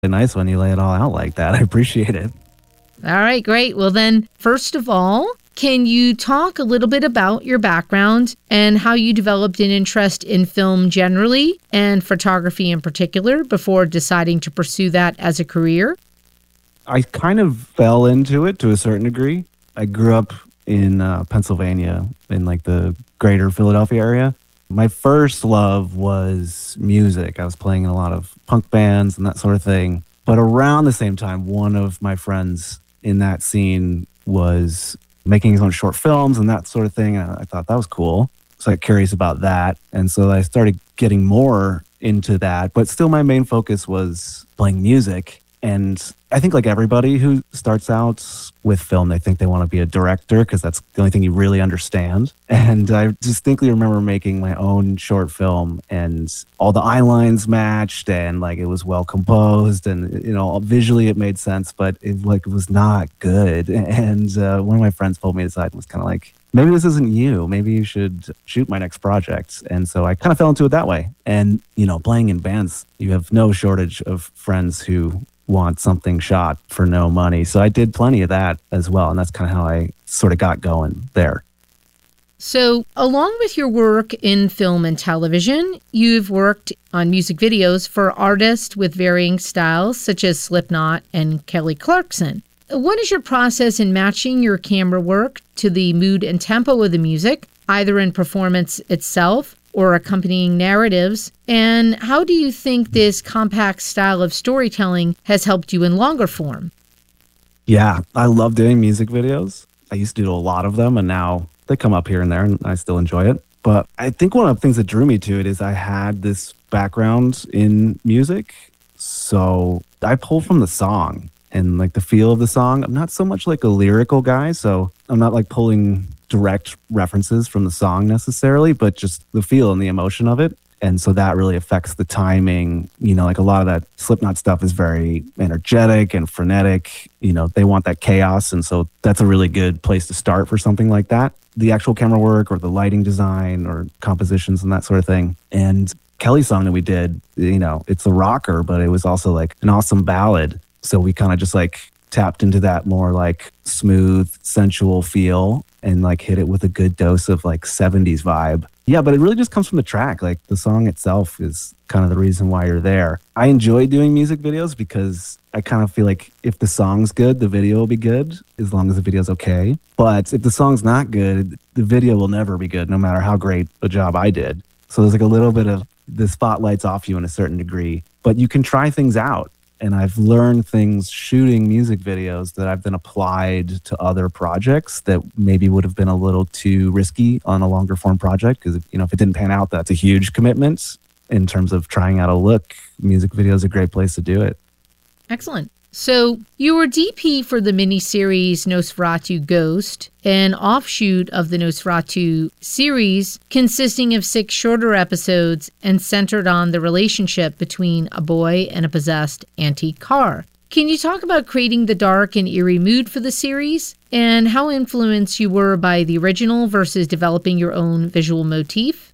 nice when you lay it all out like that. I appreciate it. All right, great. Well, then, first of all, can you talk a little bit about your background and how you developed an interest in film generally and photography in particular before deciding to pursue that as a career? I kind of fell into it to a certain degree. I grew up in Pennsylvania, in like the greater Philadelphia area. My first love was music. I was playing in a lot of punk bands and that sort of thing. But around the same time, one of my friends in that scene was making his own short films and that sort of thing. And I thought that was cool. So I got curious about that. And so I started getting more into that. But still, my main focus was playing music. And I think like everybody who starts out with film, they think they want to be a director because that's the only thing you really understand. And I distinctly remember making my own short film and all the eye lines matched and like it was well composed and, you know, visually it made sense, but it like was not good. And one of my friends pulled me aside and was kind of like, maybe this isn't you. Maybe you should shoot my next project. And so I kind of fell into it that way. And, you know, playing in bands, you have no shortage of friends who want something shot for no money. So I did plenty of that as well. And that's kind of how I sort of got going there. So along with your work in film and television, you've worked on music videos for artists with varying styles, such as Slipknot and Kelly Clarkson. What is your process in matching your camera work to the mood and tempo of the music, either in performance itself or accompanying narratives? And how do you think this compact style of storytelling has helped you in longer form? Yeah, I love doing music videos. I used to do a lot of them and now they come up here and there and I still enjoy it. But I think one of the things that drew me to it is I had this background in music. So I pulled from the song and like the feel of the song. I'm not so much like a lyrical guy, so I'm not like pulling direct references from the song necessarily, but just the feel and the emotion of it. And so that really affects the timing. You know, like a lot of that Slipknot stuff is very energetic and frenetic. You know, they want that chaos. And so that's a really good place to start for something like that. The actual camera work or the lighting design or compositions and that sort of thing. And Kelly's song that we did, you know, it's a rocker, but it was also like an awesome ballad. So we kind of just like tapped into that more like smooth, sensual feel and like hit it with a good dose of like 70s vibe. Yeah, but it really just comes from the track. Like the song itself is kind of the reason why you're there. I enjoy doing music videos because I kind of feel like if the song's good, the video will be good as long as the video's okay. But if the song's not good, the video will never be good, no matter how great a job I did. So there's like a little bit of the spotlight's off you in a certain degree, but you can try things out. And I've learned things shooting music videos that I've then applied to other projects that maybe would have been a little too risky on a longer form project. Because, you know, if it didn't pan out, that's a huge commitment in terms of trying out a look. Music video is a great place to do it. Excellent. So you were DP for the miniseries Nosferatu Ghost, an offshoot of the Nosferatu series consisting of 6 shorter episodes and centered on the relationship between a boy and a possessed antique car. Can you talk about creating the dark and eerie mood for the series and how influenced you were by the original versus developing your own visual motif?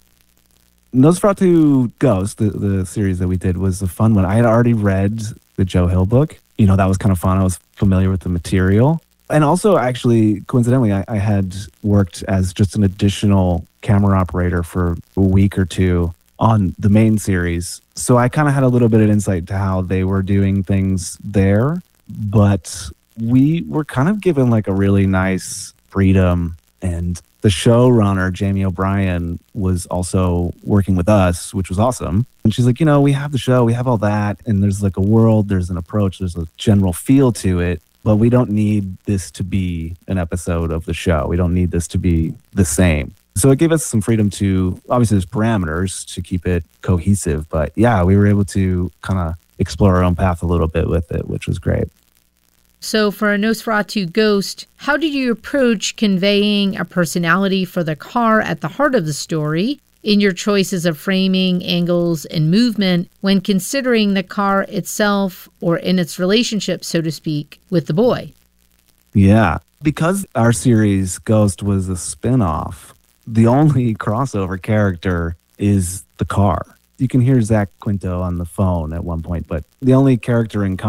Nosferatu Ghost, the series that we did, was a fun one. I had already read the Joe Hill book. You know, that was kind of fun. I was familiar with the material. And also, actually, coincidentally, I had worked as just an additional camera operator for a week or two on the main series. So I kind of had a little bit of insight to how they were doing things there. But we were kind of given like a really nice freedom. And the showrunner, Jamie O'Brien, was also working with us, which was awesome. And she's like, you know, we have the show, we have all that, and there's like a world, there's an approach, there's a general feel to it, but we don't need this to be an episode of the show. We don't need this to be the same. So it gave us some freedom to, obviously there's parameters to keep it cohesive, but yeah, we were able to kind of explore our own path a little bit with it, which was great. So for a Nosferatu Ghost, how did you approach conveying a personality for the car at the heart of the story in your choices of framing, angles, and movement when considering the car itself or in its relationship, so to speak, with the boy? Yeah, because our series Ghost was a spin-off, the only crossover character is the car. You can hear Zach Quinto on the phone at one point, but the only character in